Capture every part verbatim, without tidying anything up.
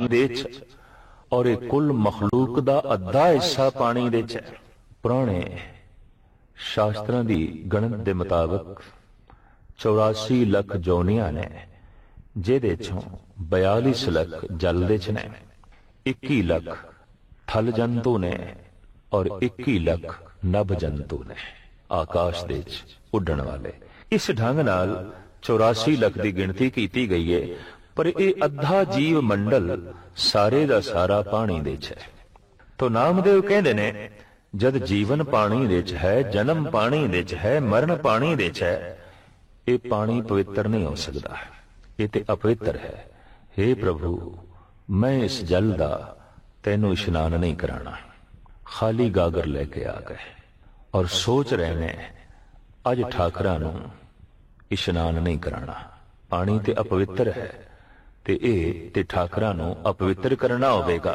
ਦੇ ਚ, ਔਰ ਇਹ ਕੁੱਲ ਮਖਲੂਕ ਦਾ ਅੱਧਾ ਹਿੱਸਾ ਪਾਣੀ ਦੇ ਚ ਹੈ। ਪੁਰਾਣੇ ਸ਼ਾਸਤਰਾਂ ਦੀ ਗਣਤ ਦੇ ਮੁਤਾਬਕ ਚੌਰਾਸੀ ਲੱਖ ਜੋਨੀਆਂ ਨੇ, ਜਿਹਦੇ ਚੋਂ ਬਿਆਲੀ ਲੱਖ ਜਲ ਦੇ ਚ ਨੇ, ਇੱਕੀ ਲੱਖ ਥਲ ਜੰਤੂ ਨੇ, ਔਰ ਇੱਕੀ ਲੱਖ ਨਭ ਜੰਤੂ ਨੇ ਆਕਾਸ਼ ਦੇ ਚ ਉੱਡਣ ਵਾਲੇ। ਇਸ ਢੰਗ ਨਾਲ ਚੌਰਾਸੀ ਲੱਖ ਦੀ ਗਿਣਤੀ ਕੀਤੀ ਗਈ ਹੈ, ਪਰ ਇਹ ਅੱਧਾ ਜੀਵ ਮੰਡਲ ਸਾਰੇ ਦਾ ਸਾਰਾ ਪਾਣੀ ਦੇ ਚ ਹੈ। ਤੋ ਨਾਮਦੇਵ ਕਹਿੰਦੇ ਨੇ, ਜਦ ਜੀਵਨ ਪਾਣੀ ਦੇ ਚ ਹੈ, ਜਨਮ ਪਾਣੀ ਦੇ ਚ ਹੈ, ਮਰਨ ਪਾਣੀ ਦੇ ਚ ਹੈ, ਇਹ ਪਾਣੀ ਪਵਿੱਤਰ ਨਹੀਂ ਹੋ ਸਕਦਾ, ਇਹ ਤੇ ਅਪਵਿੱਤਰ ਹੈ। हे ਪ੍ਰਭੂ, ਮੈਂ ਇਸ ਜਲ ਦਾ ਤੈਨੂੰ ਇਸ਼ਨਾਨ ਨਹੀਂ ਕਰਾਣਾ। ਖਾਲੀ ਗਾਗਰ ਲੈ ਕੇ ਆ ਗਏ ਔਰ ਸੋਚ ਰਹੇ ਨੇ ਅੱਜ ਠਾਕਰਾਂ ਨੂੰ ਇਸ਼ਨਾਨ ਨਹੀਂ ਕਰਾਣਾ, ਪਾਣੀ ਤੇ ਅਪਵਿੱਤਰ ਹੈ ਤੇ ਇਹ ਤੇ ਠਾਕਰਾਂ ਨੂੰ ਅਪਵਿੱਤਰ ਕਰਨਾ ਹੋਵੇਗਾ।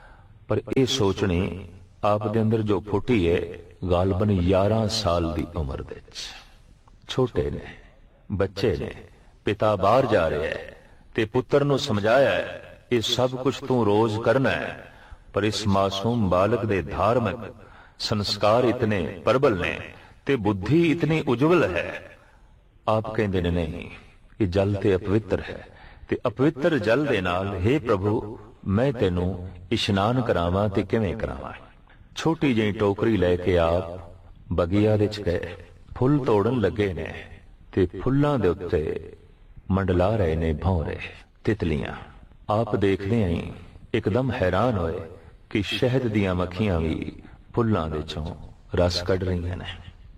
ਪਰ ਇਹ ਸੋਚਣੀ ਆਪ ਦੇ ਅੰਦਰ ਜੋ ਫੁੱਟੀ ਹੈ, ਗਾਲਬਨ ਗਿਆਰਾਂ ਸਾਲ ਦੀ ਉਮਰ ਦੇ ਵਿੱਚ। ਛੋਟੇ ਨੇ, ਬੱਚੇ ਨੇ, ਪਿਤਾ ਬਾਹਰ ਜਾ ਰਿਹਾ ਹੈ ਤੇ ਪੁੱਤਰ ਨੂੰ ਸਮਝਾਇਆ ਹੈ ਇਹ ਸਭ ਕੁਝ ਤੂੰ ਰੋਜ਼ ਕਰਨਾ ਹੈ, ਪਰ ਇਸ ਮਾਸੂਮ ਬਾਲਕ ਦੇ ਧਾਰਮਿਕ ਸੰਸਕਾਰ ਇਤਨੇ ਪ੍ਰਬਲ ਨੇ ਤੇ ਬੁੱਧੀ ਇਤਨੀ ਉਜਵਲ ਹੈ। ਆਪ ਕਹਿੰਦੇ ਨੇ ਨਹੀਂ, ਇਹ ਜਲ ਤੇ ਅਪਵਿੱਤਰ ਹੈ ਤੇ ਅਪਵਿੱਤਰ ਜਲ ਦੇ ਨਾਲ हे ਪ੍ਰਭੂ ਮੈਂ ਤੈਨੂੰ ਇਸ਼ਨਾਨ ਕਰਾਵਾਂ ਤੇ ਕਿਵੇਂ ਕਰਾਵਾਂ। ਛੋਟੀ ਜਿਹੀ ਟੋਕਰੀ ਲੈ ਕੇ ਆਪ ਬਗੀਆ ਦੇ ਚ ਗਏ, ਫੁੱਲ ਤੋੜਨ ਲੱਗੇ ਨੇ ਤੇ ਫੁੱਲਾਂ ਦੇ ਉੱਤੇ ਮੰਡਲਾ ਰਹੇ ਨੇ ਭੌਰੇ, ਤਿਤਲੀਆਂ। ਆਪ ਦੇਖਦੇ ਆਂ ਇੱਕਦਮ ਹੈਰਾਨ ਹੋਏ ਕਿ ਸ਼ਹਿਦ ਦੀਆਂ ਮੱਖੀਆਂ ਵੀ ਫੁੱਲਾਂ ਦੇ ਚੋਂ ਰਸ ਕੱਢ ਰਹੀਆਂ ਨੇ।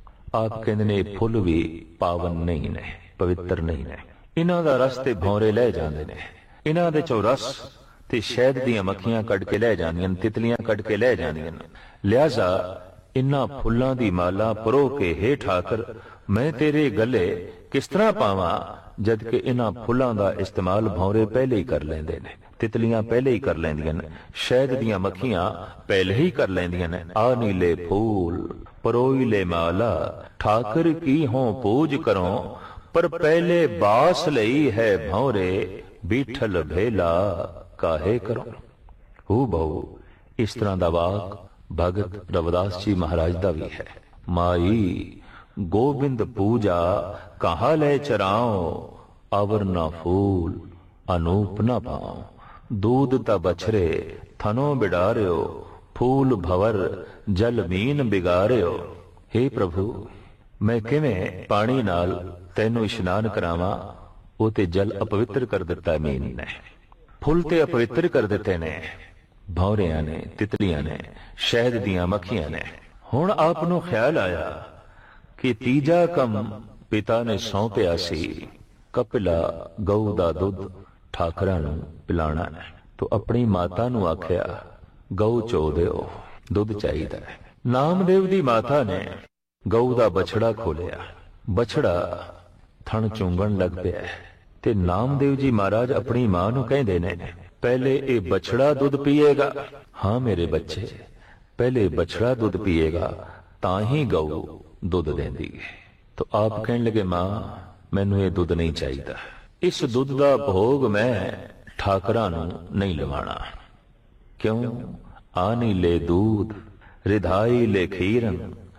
ਆਪ ਕਹਿੰਦੇ ਨੇ ਇਹ ਫੁੱਲ ਵੀ ਪਾਵਨ ਨਹੀਂ ਨੇ, ਪਵਿੱਤਰ ਨਹੀਂ ਨੇ, ਇਹਨਾਂ ਦਾ ਰਸ ਤੇ ਭੌਰੇ ਲੈ ਜਾਂਦੇ ਨੇ, ਇਹਨਾਂ ਦੇ ਚੋਂ ਰਸ ਤੇ ਸ਼ਹਿਦ ਦੀਆਂ ਮੱਖੀਆਂ ਕੱਢ ਕੇ ਲੈ ਜਾਂਦੀਆਂ, ਤਿਤਲੀਆਂ ਕੱਢ ਕੇ ਲੈ ਜਾਂਦੀਆਂ। ਲਿਹਾਜ਼ਾ ਇਨ੍ਹਾਂ ਫੁੱਲਾਂ ਦੀ ਮਾਲਾ ਪਰੋ ਕੇ हे ਠਾਕਰ ਮੈਂ ਤੇਰੇ ਗਲੇ ਕਿਸ ਤਰ੍ਹਾਂ ਪਾਵਾਂ, ਜਦ ਕਿ ਇਹਨਾਂ ਫੁੱਲਾਂ ਦਾ ਇਸਤੇਮਾਲ ਭੌਰੇ ਪਹਿਲੇ ਹੀ ਕਰ ਲੈਂਦੇ ਨੇ, ਤਿਤਲੀਆਂ ਪਹਿਲੇ ਹੀ ਕਰ ਲੈਂਦੀਆਂ ਨੇ, ਸ਼ਹਿਦ ਦੀਆਂ ਮੱਖੀਆਂ ਪਹਿਲੇ ਹੀ ਕਰ ਲੈਂਦੀਆਂ ਨੇ। ਆ ਨੀਲੇ ਫੂਲ ਪਰੋਈ ਲੈ ਮਾਲਾ, ਠਾਕਰ ਕੀ ਹੋਂ ਪੂਜ ਕਰੋ, ਪਰ ਪਹਿਲੇ ਬਾਸ ਲਈ ਹੈ ਭੌਰੇ, ਬੀਠਲ ਭੇਲਾ ਕਾਹੇ ਕਰੋ। ਹੂ ਬਹੁ ਇਸ ਤਰ੍ਹਾਂ ਦਾ ਵਾਕ ਭਗਤ ਰਵਿਦਾਸ ਜੀ ਮਹਾਰਾਜ ਦਾ ਵੀ ਹੈ। ਮਾਈ ਗੋਬਿੰਦ ਪੂਜਾ ਕਹਾਂ ਲੈ ਚਰਾਓ, ਅਵਰ ਨਾ ਫੂਲ ਅਨੂਪ ਨਾ ਪਾਓ, दूध ता बछरे थनो बिडारियो, फूल भवर जल मीन बिगारियो। हे प्रभु मैं किवें पानी नाल तैनू इशनान करावां, वो ते जल अपवित्र कर दिता मीन ने, फुल ते अपवित्र कर दिते ने, भौरियां ने, तितलियां ने, शहद दियां मक्खियां ने। हुण आप नू ख्याल आया कि तीजा कम पिता ने सौंपिया सी, कपिला गऊ दा दुध ਠਾਕਰਾਂ ਨੂੰ ਪਿਲਾਣਾ ਹੈ। ਤੋ ਆਪਣੀ ਮਾਤਾ ਨੂੰ ਆਖਿਆ ਗਊ ਚੋ ਦਿਓ, ਦੁੱਧ ਚਾਹੀਦਾ ਹੈ। ਨਾਮਦੇਵ ਦੀ ਮਾਤਾ ਨੇ ਗਊ ਦਾ ਬਛੜਾ ਖੋਲਿਆ, ਬਛੜਾ ਥਣ ਚੁੰਗਣ ਲੱਗ ਪਿਆ ਤੇ ਨਾਮਦੇਵ ਜੀ ਮਹਾਰਾਜ ਆਪਣੀ ਮਾਂ ਨੂੰ ਕਹਿੰਦੇ ਨੇ ਪਹਿਲੇ ਇਹ ਬਛੜਾ ਦੁੱਧ ਪੀਏਗਾ। ਹਾਂ ਮੇਰੇ ਬੱਚੇ, ਪਹਿਲੇ ਬਛੜਾ ਦੁੱਧ ਪੀਏਗਾ ਤਾਂ ਹੀ ਗਊ ਦੁੱਧ ਦੇਂਦੀ ਹੈ। ਤੋ ਆਪ ਕਹਿਣ ਲੱਗੇ ਮਾਂ ਮੈਨੂੰ ਇਹ ਦੁੱਧ ਨਹੀਂ ਚਾਹੀਦਾ, ਇਸ ਦੁੱਧ ਦਾ ਭੋਗ ਮੈਂ ਠਾਕਰਾਂ ਨੂੰ ਨਹੀਂ ਲਵਾਣਾ। ਕਿਉਂ? ਆਨੀ ਲੈ दूध रिधाई ले खीरन,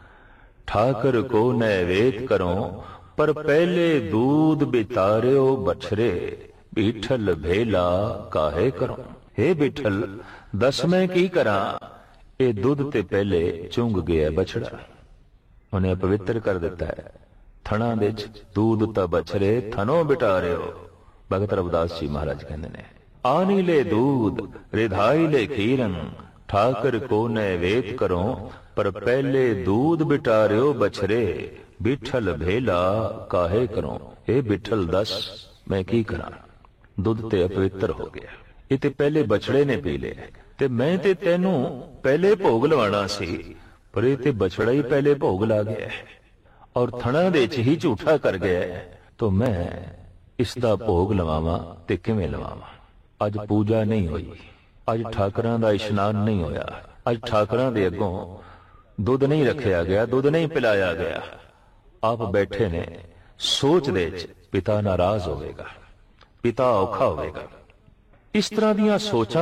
ठाकर को नैवेद करो, पर पहले दूध बितारियो बछरे, बिठल भेला काहे करो। हे बिठल दस मैं की करा, ये दुध ते पहले चुंग गया बछड़ा, उन्हें पवित्र कर दिता है। थणा दे दूध ता बछरे थनो बिटारियो। भगत रविदास जी महाराज कहते ने आनी ले दूध रिधाई ले खीरन, ठाकर को नैवेद करो, पर पहले दूध बिटारियो बछरे, बिठल भेला काहे करो। हे बिठल दस मैं की करा, दुध ते अपवित्र हो गया, ये ते पहले बछड़े ने पी लिया ते मैं ते तेनू पहले भोग लवाना सी, पर ये ते बछड़ा ही पहले भोग ला गया और थणा दे च ही झूठा कर गया, तो मैं इसदा भोग लवावां ते किवें लवावां। अज पूजा नहीं हुई, अज ठाकरां दा इशनान नहीं होया, अज ठाकरां दे अगों दुध नहीं रखिया गया, दुध नहीं पिलाया गया। आप बैठे ने सोच दे च पिता नाराज होवेगा, पिता औखा होवेगा। इस तरह दियां सोचां